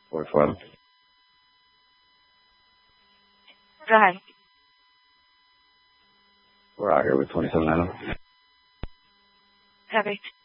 44. Go ahead. We're out here with 27 Island. Copy.